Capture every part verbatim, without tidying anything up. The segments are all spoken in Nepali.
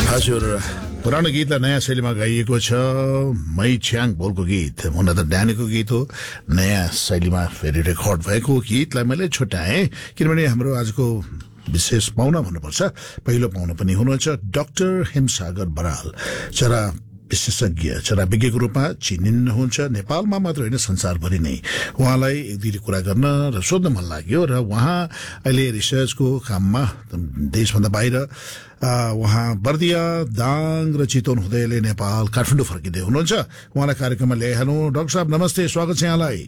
हजुर पुरानो गीतलाई नयाँ शैलीमा गाइएको छ। मै छ्याङ बोलको गीत हुन त ड्यानीको गीत हो, नयाँ शैलीमा फेरि रेकर्ड भएको गीतलाई मैले छुट्याएँ किनभने हाम्रो आजको विशेष पाहुना भन्नुपर्छ। पहिलो पाहुना पनि हुनुहुन्छ डाक्टर हेमसागर बराल, चरा विशेषज्ञ, चरा विज्ञको रूपमा चिनिनुहुन्छ नेपालमा मात्र होइन संसारभरि नै। उहाँलाई एक दुईवटा कुरा गर्न र सोध्न मन लाग्यो र उहाँ अहिले रिसर्चको काममा देशभन्दा बाहिर उहाँ बर्दिया, दाङ र चितवन हुँदै अहिले नेपाल काठमाडौँ फर्किँदै हुनुहुन्छ। उहाँलाई कार्यक्रममा ल्याइहालौँ। डाक्टर साहब नमस्ते, स्वागत छ यहाँलाई।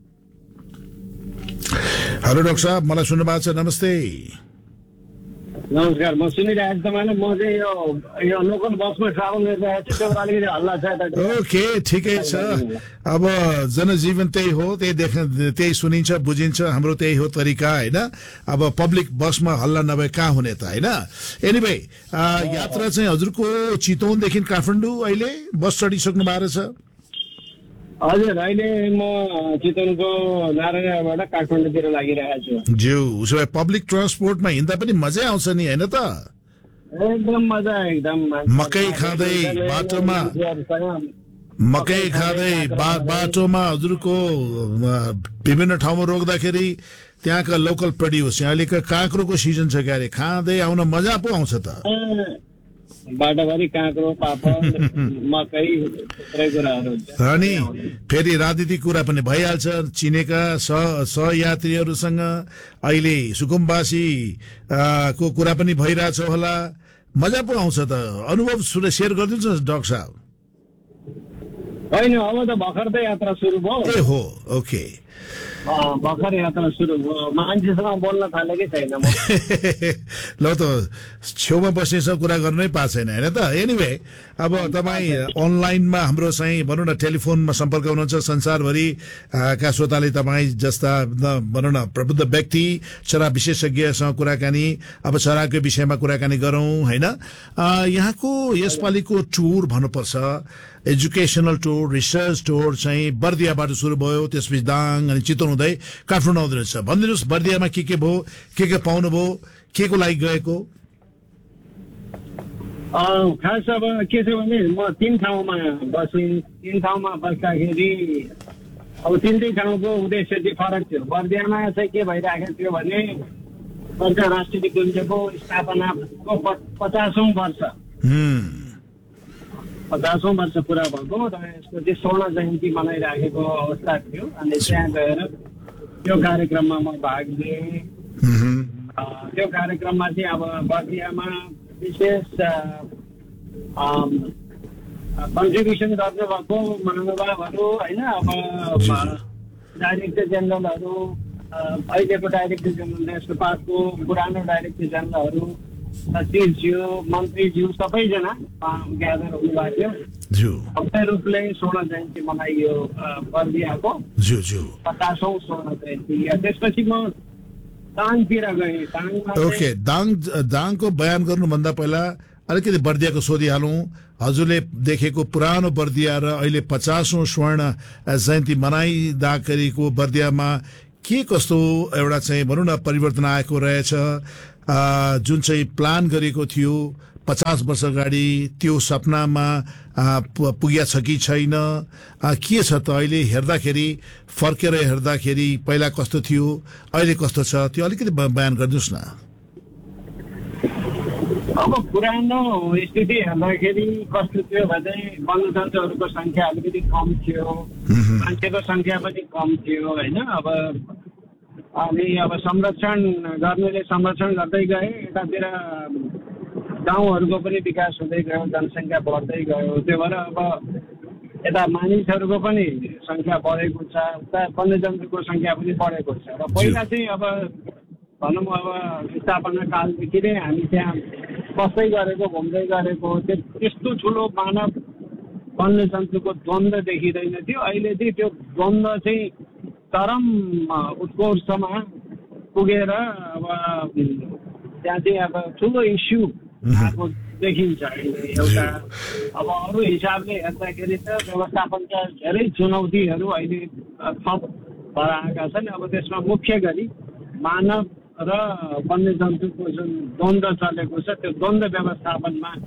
हेलो डाक्टर साहब, मलाई सुन्नु भएको छ? नमस्ते। नमस्कार, म सुनिरहेको छु तपाईँलाई। म चाहिँ यो यो लोकल बसमा ट्राभल गरिरहेको छु, त्यो अलिकति हल्ला छ। ओके, ठिकै छ। अब जनजीवन त्यही हो, त्यही देख्न त्यही सुनिन्छ बुझिन्छ, हाम्रो त्यही हो तरिका होइन। अब पब्लिक बसमा हल्ला नभए कहाँ हुने त होइन। एनिवे यात्रा चाहिँ हजुरको चितवनदेखि काठमाडौँ अहिले बस चढिसक्नु भएको छ? हजुर, अहिले म चितवनको नारायणबाट काठमाडौँतिर लागिरहेको छु। ज्यू, उसो भए पब्लिक ट्रान्सपोर्टमा हिँड्दा पनि मजै आउँछ नि होइन त? एकदम मजा, एकदम मकै खाँदै बाटोमा मकै खाँदै बाटोमा हजुरको विभिन्न ठाउँमा रोक्दाखेरि त्यहाँका लोकल प्रड्युस, अहिलेको काँक्रोको सिजन छ क्यारे, खाँदै आउन मजा पो आउँछ त। बाटोभरि काँक्रो, पापड, मकै, थुप्रै कुराहरू हुन्छ। अनि फेरि राजनीतिक कुरा पनि भइहाल्छ। चिनेका सहयात्रीहरूसँग अहिले सुकुम्बासी को कुरा पनि भइरहेछ होला, मजा पो आउँछ त। अनुभव सेयर गरिदिनुहोस् न डाक्टर साहब। होइन, अब त भर्खर त यात्रा सुरु भयो। ए हो, ओके, भर्खर यात्रा सुरु भयो। मान्छेसँग बोल्न थालेकै छैन म। ल त छेउमा बस्नेसँग कुरा गर्नै पाएको छैन होइन त। एनिवे अब तपाईँ अनलाइनमा हाम्रो चाहिँ भनौँ न टेलिफोनमा सम्पर्क हुनुहुन्छ। संसारभरि का श्रोताले तपाईँ जस्ता भनौँ न प्रबुद्ध व्यक्ति, चरा विशेषज्ञसँग कुराकानी, अब चराको विषयमा कुराकानी गरौँ होइन। यहाँको यसपालिको टुर भन्नुपर्छ, एजुकेशनल टुर, रिसर्च टुर चाहिँ बर्दियाबाट सुरु भयो, त्यसपछि दाङ अनि चितवन हुँदै काठमाडौँ आउँदो रहेछ। भनिदिनुहोस् बर्दियामा के के भयो, के के पाउनुभयो, के को लागि गएको? खास अब के छ भने म तीन ठाउँमा बसेँ। तीन ठाउँमा बस्दाखेरि अब तिनटै ठाउँको उद्देश्य चाहिँ फरक थियो। बर्दियामा चाहिँ के भइरहेको थियो भने बर्दिया राष्ट्रिय निकुञ्जको स्थापनाको पचासौँ वर्ष पचासौँ वर्ष पुरा भएको र यसको चाहिँ स्वर्ण जयन्ती मनाइराखेको अवस्था थियो। अनि त्यहाँ गएर त्यो कार्यक्रममा म भाग लिएँ। त्यो कार्यक्रममा चाहिँ अब बर्दियामा विशेष कन्ट्रिब्युसन गर्नुभएको महानुभावहरू होइन, अब डाइरेक्टर जेनरलहरू, अहिलेको डाइरेक्टर जेनरल नेसनल पार्कको पुरानो डाइरेक्टर जेनरलहरू, सचिवज्यू, मन्त्रीज्यू सबैजना ग्यादर हुनुभएको थियो। भव्य रूपले स्वर्ण जयन्ती मनाइयो बर्दियाको पचासौँ स्वर्ण जयन्ती। त्यसपछि म दाङतिर गएँ। ओके, दाङ दाङको बयान गर्नुभन्दा पहिला अलिकति बर्दियाको सोधिहालौँ। हजुरले देखेको पुरानो बर्दिया र अहिले पचासौँ स्वर्ण जयन्ती मनाइँदाखेरिको बर्दियामा के कस्तो एउटा चाहिँ भनौँ न परिवर्तन आएको रहेछ? जुन चाहिँ प्लान गरेको थियो पचास वर्ष अगाडि, त्यो सपनामा पुगेको छ कि छैन, के छ त अहिले हेर्दाखेरि, फर्केर हेर्दाखेरि पहिला कस्तो थियो अहिले कस्तो छ, त्यो अलिकति बयान गरिदिनुहोस् न। अब पुरानो स्थिति हेर्दाखेरि कस्तो थियो भने वन्यजन्तुहरूको संख्या अलिकति कम थियो, मान्छेको संख्या पनि कम थियो होइन। अब अनि अब संरक्षण गर्नेले संरक्षण गर्दै गए, यतातिर गाउँहरूको पनि विकास हुँदै गयो, जनसङ्ख्या बढ्दै गयो। त्यो भएर अब यता मानिसहरूको पनि संख्या बढेको छ, उता वन्यजन्तुको संख्या पनि बढेको छ। र पहिला चाहिँ अब भनौँ अब स्थापना कालदेखि नै हामी त्यहाँ बस्दै गरेको, घुम्दै गरेको, त्यो त्यस्तो ठुलो मानव वन्यजन्तुको द्वन्द्व देखिँदैन थियो। अहिले चाहिँ त्यो द्वन्द्व चाहिँ चरम उत्कर्षमा पुगेर अब त्यहाँ चाहिँ अब ठुलो इस्यु आएको देखिन्छ एउटा। अब अरू हिसाबले हेर्दाखेरि त व्यवस्थापनका धेरै चुनौतीहरू अहिले थप भएर आएका छन्। अब त्यसमा मुख्य गरी मानव र वन्यजन्तुको जुन द्वन्द्व चलेको छ त्यो द्वन्द्व व्यवस्थापनमा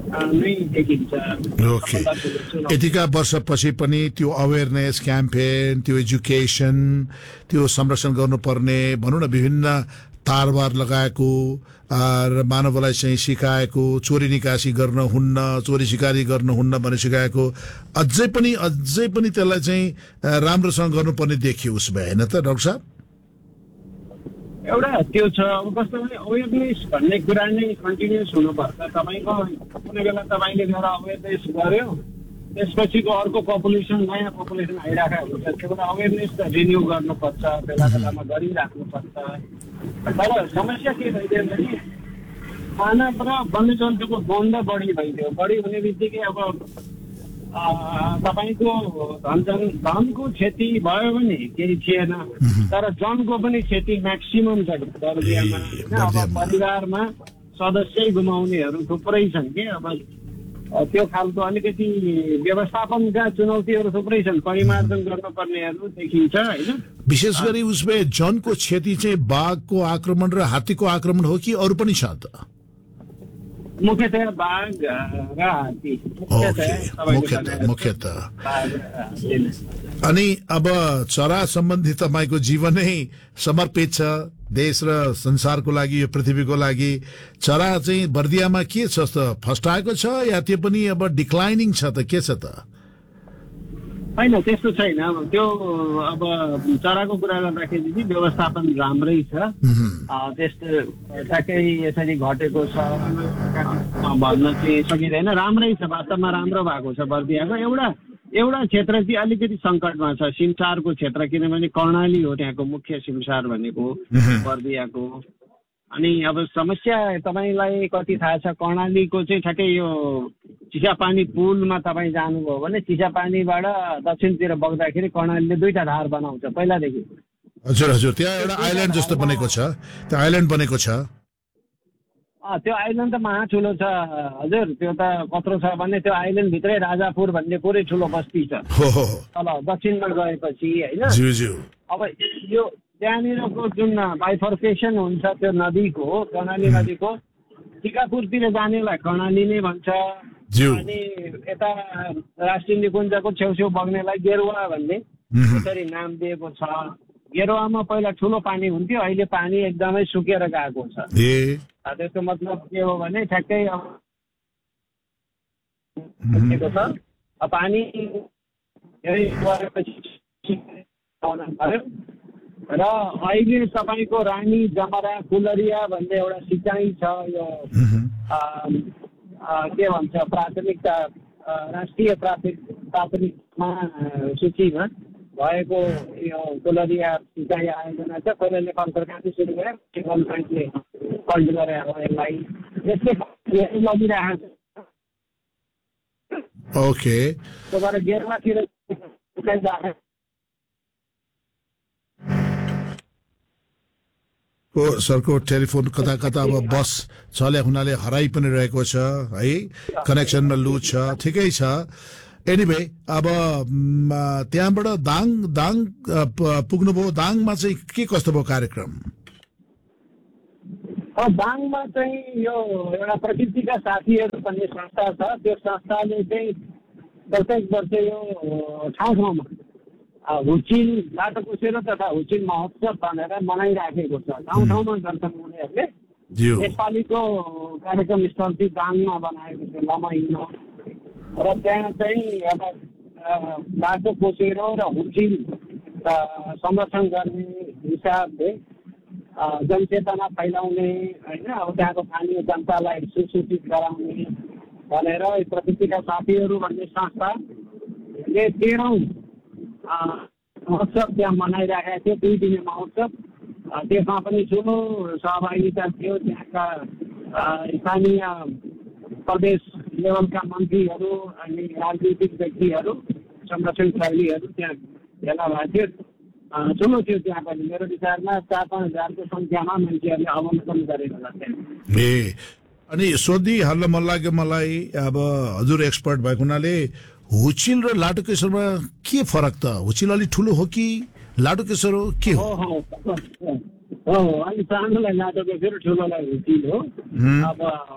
नै देखिन्छ। ओके, यतिका वर्षपछि पनि त्यो अवेरनेस क्याम्पेन, त्यो एजुकेसन, त्यो संरक्षण गर्नुपर्ने भनौँ न विभिन्न तारबार लगाएको र मानवलाई चाहिँ सिकाएको चोरी निकासी गर्न हुन्न, चोरी सिकारी गर्न हुन्न भनेर सिकाएको अझै पनि अझै पनि त्यसलाई चाहिँ राम्रोसँग गर्नुपर्ने देखियो उसमा, होइन त डाक्टर साहब? एउटा त्यो छ, अब कस्तो भने अवेरनेस भन्ने कुरा नै कन्टिन्युस हुनुपर्छ। तपाईँको कुनै बेला तपाईँले गएर अवेरनेस गर्यो, त्यसपछिको अर्को पपुलेसन नयाँ पपुलेसन आइरहेको हुन्छ, त्यो बेला अवेरनेस त रिन्यू गर्नुपर्छ, बेला बेलामा गरिराख्नुपर्छ। तर समस्या के भइदियो भने मानव र वन्यजन्तुको द्वन्द बढी भइदियो। बढी हुने बित्तिकै अब तपाईँको धन धनको क्षति भयो भने केही थिएन, तर जनको पनि क्षति म्याक्सिमम छ बर्दियामा होइन। अब परिवारमा सदस्यै गुमाउनेहरू थुप्रै छन् कि अब त्यो खालको अलिकति व्यवस्थापनका चुनौतीहरू थुप्रै छन्, परिमार्जन गर्नुपर्नेहरू देखिन्छ होइन। विशेष गरी उसमा जनको क्षति चाहिँ बाघको आक्रमण र हात्तीको आक्रमण हो कि अरू पनि छ त? मुख्यतया बाघ र हात्ती मुख्यतः मुख्यतः। अनि अब चरा सम्बन्धी तपाईँको जीवनै समर्पित छ देश र संसारको लागि, यो पृथ्वीको लागि। चरा चाहिँ बर्दियामा के छ त, फस्टाएको छ या त्यो पनि अब डिक्लाइनिङ छ त, के छ त? होइन, त्यस्तो छैन। त्यो अब चराको कुरा गर्दाखेरि व्यवस्थापन राम्रै छ, त्यस्तो ठ्याक्कै यसरी घटेको छ भन्न चाहिँ सकिँदैन। राम्रै छ, वास्तवमा राम्रो भएको छ बर्दियाको। एउटा एउटा क्षेत्र चाहिँ अलिकति सङ्कटमा छ, सिमसारको क्षेत्र, किनभने कर्णाली हो त्यहाँको मुख्य सिमसार भनेको बर्दियाको। अनि अब समस्या तपाईँलाई कति थाहा छ, कर्णालीको चाहिँ ठ्याक्कै यो चिसापानी पुलमा तपाईँ जानुभयो भने चिसापानीबाट दक्षिणतिर बग्दाखेरि कर्णालीले दुईटा धार बनाउँछ पहिलादेखि। हजुर हजुर, त्यहाँ एउटा आइल्यान्ड जस्तो बनेको छ, त्यो आइल्यान्ड बनेको छ। अँ त्यो आइल्यान्ड त महा ठुलो छ हजुर। त्यो त कत्रो छ भने त्यो आइल्यान्ड भित्रै राजापुर भन्ने पुरै ठुलो बस्ती छ तल दक्षिणमा गएपछि होइन। अब यो त्यहाँनिरको जुन बाइफर्केसन हुन्छ त्यो नदीको, कर्णाली नदीको, टिकापुरतिर जानेलाई कर्णाली नै भन्छ, अनि यता राष्ट्रिय निकुञ्जको छेउछेउ बग्नेलाई गेरुवा भन्ने यसरी नाम दिएको छ। गेरुवामा पहिला ठुलो पानी हुन्थ्यो, अहिले पानी एकदमै सुकेर गएको छ। त्यसको मतलब के हो भने ठ्याक्कै पानी र अहिले तपाईँको रानी जमरा फुलरिया भन्ने एउटा सिँचाइ छ, यो के भन्छ प्राथमिकता राष्ट्रिय प्राथमिकमा सूचीमा भएको यो फुलरिया सिँचाइ आयोजना छ। पहिला नेपाल सरकारले सुरु गरे, गभर्मेन्टले फन्ड गरे अब यसलाई, यसले लगिरहेको छ। ओके, त्यो भएर गेरुवातिर को सरको टेलिफोन कता कता अब बस चले हुनाले हराइ पनि रहेको छ है, कनेक्सनमा लुज छ, ठिकै छ। एनिवे अब त्यहाँबाट दाङ दाङ पुग्नुभयो, दाङमा चाहिँ के कस्तो भयो कार्यक्रम? दाङमा चाहिँ यो एउटा प्रकृतिका साथीहरू भन्ने संस्था छ, त्यो संस्थाले चाहिँ प्रत्येक वर्ष यो ठाउँ ठाउँमा हुचिल बाटो कुसेरो तथा हुचिल महोत्सव भनेर मनाइराखेको छ। ठाउँ ठाउँमा गर्छन् उनीहरूले। नेपालीको कार्यक्रम स्थल चाहिँ दाङमा बनाएको छ लमाइमा, र त्यहाँ चाहिँ अब बाटो कोसेरो र हुचिल संरक्षण गर्ने हिसाबले जनचेतना फैलाउने होइन, अब त्यहाँको स्थानीय जनतालाई सुसूचित गराउने भनेर प्रकृतिका साथीहरू भन्ने संस्थाले तेह्रौँ महोत्सव त्यहाँ मनाइरहेका थियो, दुई दिने महोत्सव। त्यसमा पनि ठुलो सहभागिता थियो त्यहाँका स्थानीय प्रदेश लेभलका मन्त्रीहरू अनि राजनीतिक व्यक्तिहरू, संरक्षण शैलीहरू त्यहाँ भेला भएको थियो। ठुलो थियो त्यहाँ पनि, मेरो विचारमा चार पाँच हजारको सङ्ख्यामा मान्छेहरूले अवलोकन गरेको होला त्यहाँ। ए अनि सोधिहाल्न मन लाग्यो मलाई, अब हजुर एक्सपर्ट भएको हुनाले हुचिल र लाटोकेश्वरमा के फरक त? हुचिल अलिक ठुलो हो कि लाटोकेश्वर हो, के हो? हो अलिक सानोलाई लाटोकेश्वर, ठुलोलाई हुचिल हो। अब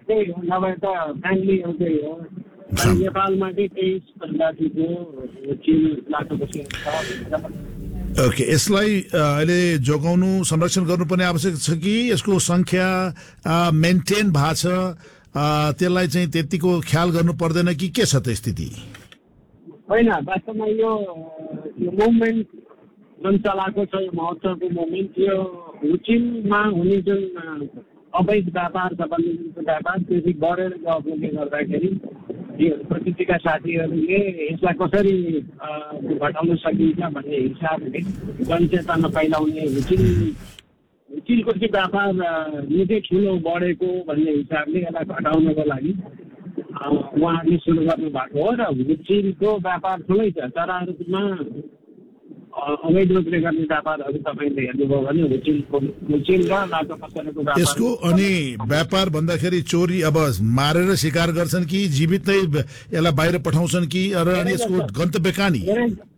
त्यही हो, नभए त फ्यामिली एउटै हो। नेपालमा चाहिँ तेइस प्रजातिको चिल लाटोकोसेरो छ। ओके, यसलाई अहिले जोगाउनु संरक्षण गर्नुपर्ने आवश्यक छ कि यसको संख्या मेन्टेन भएको छ, त्यसलाई चाहिँ त्यतिको ख्याल गर्नु पर्दैन कि के छ त स्थिति? होइन, वास्तवमा यो मुभमेन्ट जुन चलाएको छ, यो महोत्सवको मुभमेन्ट, यो हुचिलमा हुने जुन अवैध व्यापार छ, वन्यजन्तुको व्यापार, त्यो चाहिँ बढेर गएकोले गर्दाखेरि यो प्रकृतिका साथीहरूले यसलाई कसरी घटाउन सकिन्छ भन्ने हिसाबले जनचेतना फैलाउने, हुचिल हुचिलको चाहिँ व्यापार निकै ठुलो बढेको भन्ने हिसाबले यसलाई घटाउनको लागि उहाँहरूले सुरु गर्नु भएको हो। र हुचिलको व्यापार ठुलै छ, चराहरूमा अवैध रूपले गर्ने व्यापारहरू तपाईँले हेर्नुभयो भने हुचिलको हुचिल र लाटोकोसेरोको व्यापार। यसको अनि व्यापार भन्दाखेरि चोरी अब मारेर शिकार गर्छन् कि जीवित नै यसलाई बाहिर पठाउँछन् कि, अनि यसको गन्तव्य कहाँ नि?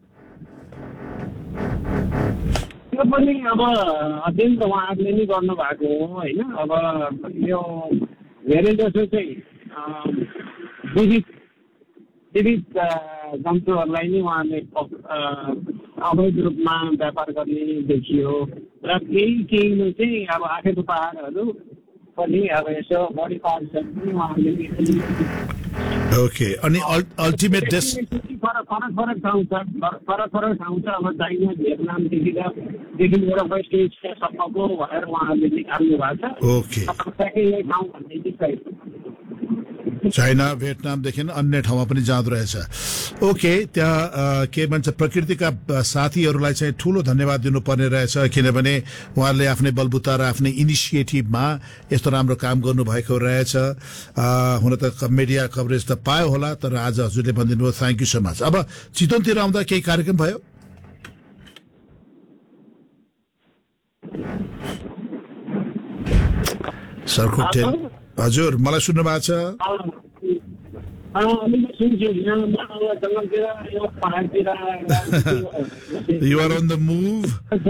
त्यो पनि अब अध्ययन त उहाँहरूले नै गर्नु भएको हो होइन। अब यो धेरै जसो चाहिँ विविध विविध जन्तुहरूलाई नै उहाँले अवैध रूपमा व्यापार गर्ने देखियो। र केही केहीमा चाहिँ अब आँखेको पहाडहरू पनि अब यसो बढी पार्छन् पनि उहाँहरूले। ओके, अनि अल्टिमेट डेस फरक फरक फरक ठाउँ छ, फरक फरक ठाउँ छ। अब चाइना, भियतनामदेखि देखिबाट वेस्ट एसियासम्मको भएर उहाँहरूले निकाल्नु भएको छ। ओके, ठ्याक्कै यही ठाउँ भन्ने चाहिँ चाइना, भियतनामदेखि अन्य ठाउँमा पनि जाँदो रहेछ। ओके, त्यहाँ के भन्छ, प्रकृतिका साथीहरूलाई चाहिँ ठुलो धन्यवाद दिनुपर्ने रहेछ, किनभने उहाँहरूले आफ्नै बलबुता र आफ्नै इनिसिएटिभमा यस्तो राम्रो काम गर्नुभएको रहेछ। हुन त मिडिया कभरेज त पायो होला, तर आज हजुरले भनिदिनु भयो, थ्याङ्क यू सो मच। अब चितवनतिर आउँदा केही कार्यक्रम भयो? सरको हजुर, मलाई सुन्नु भएको छ? You are on the move.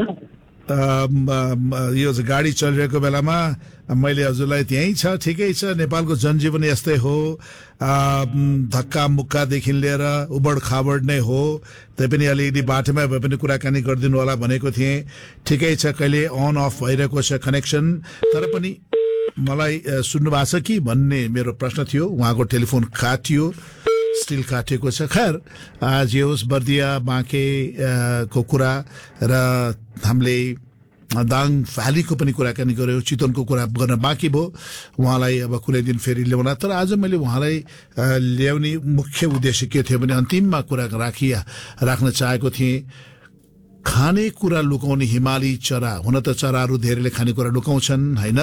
यो गाडी चलिरहेको बेलामा मैले हजुरलाई त्यहीँ छ, ठिकै छ, नेपालको जनजीवन यस्तै हो, धक्का मुक्कादेखि लिएर उबड खाबड नै हो। तैपनि अलिकति बाटोमा भए पनि कुराकानी गरिदिनु होला भनेको थिएँ। ठिकै छ, कहिले अन अफ भइरहेको छ कनेक्सन, तर पनि मलाई सुन्नु भएको छ कि भन्ने मेरो प्रश्न थियो। उहाँको टेलिफोन काटियो, स्टिल काटिएको छ। खैर, आज होस् बर्दिया बाँके को कुरा र हामीले दाङ भ्यालीको पनि कुराकानी गऱ्यौँ, चितवनको कुरा गर्न बाँकी भयो, उहाँलाई अब कुनै दिन फेरि ल्याउला। तर आज मैले उहाँलाई ल्याउने मुख्य उद्देश्य के थियो भने अन्तिममा कुरा राखिया राख्न चाहेको थिएँ, खानेकुरा लुकाउने हिमाली चरा। हुन त चराहरू धेरैले खानेकुरा लुकाउँछन् होइन,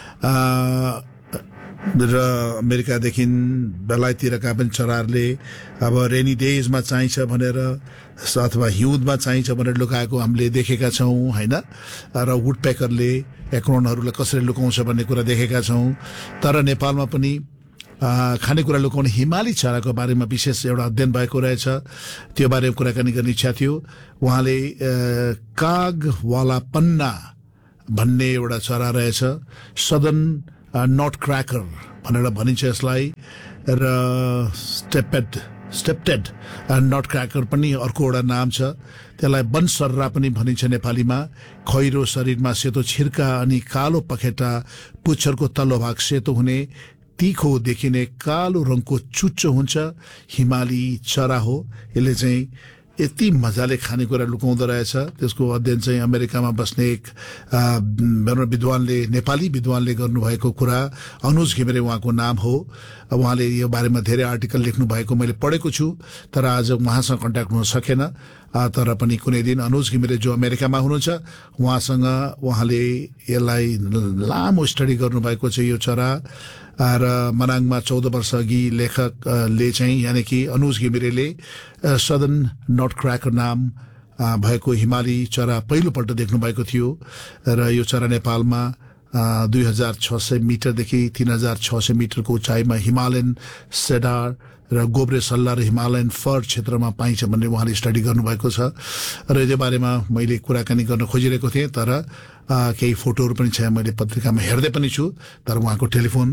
र अमेरिकादेखि बेलायततिरका पनि चराहरूले अब रेनी डेजमा चाहिन्छ भनेर अथवा हिउँदमा चाहिन्छ भनेर लुकाएको हामीले देखेका छौँ होइन। र वुडपेकरले एक्रोनहरूलाई कसरी लुकाउँछ भन्ने कुरा देखेका छौँ। तर नेपालमा पनि खानेकुरा लुकाउने हिमाली चराको बारेमा विशेष एउटा अध्ययन भएको रहेछ, त्यो बारेमा कुराकानी गर्ने इच्छा थियो। उहाँले कागवाला पन्ना भन्ने एउटा चरा रहेछ, सदन नट क्र्याकर भनेर भनिन्छ यसलाई, र स्टेपेड स्टेप्टेड नट क्र्याकर पनि अर्को एउटा नाम छ। त्यसलाई बनसर्रा पनि भनिन्छ नेपालीमा। खैरो, शरीरमा सेतो छिर्का अनि कालो पखेटा, पुच्छरको तल्लो भाग सेतो हुने, तीखो देखिने कालो रङको चुच्चो हुन्छ, हिमाली चरा हो। यसले चाहिँ यति मजाले खानेकुरा लुकाउँदो रहेछ। त्यसको अध्ययन चाहिँ अमेरिकामा बस्ने एक विद्वानले, नेपाली विद्वानले गर्नुभएको कुरा, अनुज घिमिरे उहाँको नाम हो। उहाँले यो बारेमा धेरै आर्टिकल लेख्नु भएको मैले पढेको छु, तर आज उहाँसँग कन्ट्याक्ट हुन सकेन। तर पनि कुनै दिन अनुज घिमिरे जो अमेरिकामा हुनुहुन्छ उहाँसँग उहाँले यसलाई लामो स्टडी गर्नुभएको छ यो चरा। र मनाङमा चौध वर्ष अघि लेखकले चाहिँ यानि कि अनुज घिमिरेले सदन नट क्र्याकर नाम भएको हिमाली चरा पहिलोपल्ट देख्नु भएको थियो। र यो चरा नेपालमा दुई हजार छ सय मिटरदेखि तीन हजार छ सय मिटरको उचाइमा हिमालयन सेडार र गोब्रे सल्ला र हिमालयन फर क्षेत्रमा पाइन्छ भन्ने उहाँले स्टडी गर्नुभएको छ। र यो बारेमा मैले कुराकानी गर्न खोजिरहेको थिएँ, तर केही फोटोहरू पनि छ, मैले पत्रिकामा हेर्दै पनि छु, तर उहाँको टेलिफोन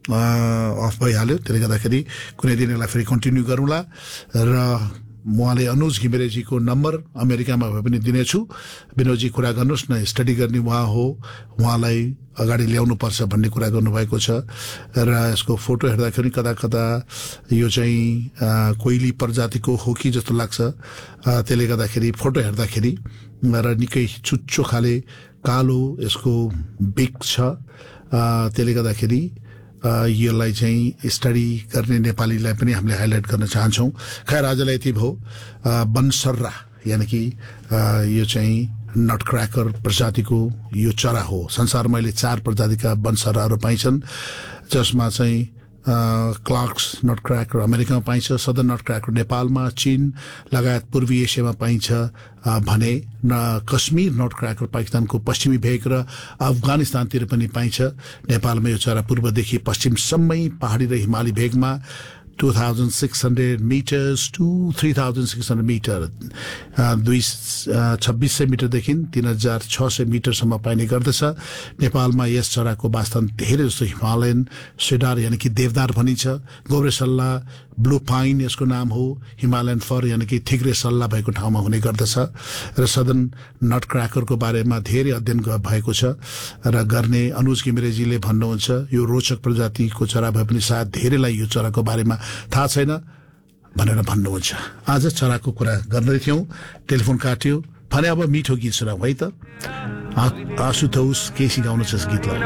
अफ भइहाल्यो, त्यसले गर्दाखेरि कुनै दिन यसलाई फेरि कन्टिन्यू गरौँला र उहाँले अनुज घिमिरेजीको नम्बर अमेरिकामा भए पनि दिनेछु। विनोदजी कुरा गर्नुहोस् न, स्टडी गर्ने उहाँ हो, उहाँलाई अगाडि ल्याउनु पर्छ भन्ने कुरा गर्नुभएको छ र यसको फोटो हेर्दाखेरि कता कता यो चाहिँ कोइली प्रजातिको हो कि जस्तो लाग्छ। त्यसले गर्दाखेरि फोटो हेर्दाखेरि र निकै चुच्चो खाले कालो यसको बिक छ। त्यसले गर्दाखेरि यसलाई चाहिँ स्टडी गर्ने नेपालीलाई पनि हामीले हाइलाइट गर्न चाहन्छौँ। खैर आजलाई यति भयो। बनसर्रा यानि कि यो चाहिँ नटक्र्याकर प्रजातिको यो चरा हो। संसारमा अहिले चार प्रजातिका बनसर्राहरू पाइन्छन्, जसमा चाहिँ क्लार्क्स नटक्र्याकर अमेरिकामा पाइन्छ, सदर्न नटक्र्याकर नेपालमा, चीन लगायत पूर्वी एसियामा पाइन्छ भने न कश्मीर नटक्र्याकर पाकिस्तानको पश्चिमी भेग र अफगानिस्तानतिर पनि पाइन्छ। नेपालमा यो चरा पूर्वदेखि पश्चिमसम्मै पहाडी र हिमाली भेगमा two thousand six hundred meters to three thousand six hundred meter दुई छब्बीस सय मिटरदेखि तीन हजार छ सय मिटरसम्म पाइने गर्दछ। नेपालमा यस चराको वासस्थान धेरै जस्तो हिमालयन सेडार यानि कि देवदार भनिन्छ, गोब्रेसल्ला, ब्लू पाइन यसको नाम हो, हिमालयन फर यानि कि थिग्रे सल्ला भएको ठाउँमा हुने गर्दछ र सदन नटक्र्याकरको बारेमा धेरै अध्ययन भएको छ र गर्ने अनुज घिमिरेजीले भन्नुहुन्छ यो रोचक प्रजातिको चरा भए पनि सायद धेरैलाई यो चराको बारेमा थाहा छैन भनेर भन्नुहुन्छ। आज चराको कुरा गर्दै थियौं, टेलिफोन काट्यो भने अब मिठो गीत सुनाऊ है त। आशुतोष केसी गाउनु छ गीतलाई।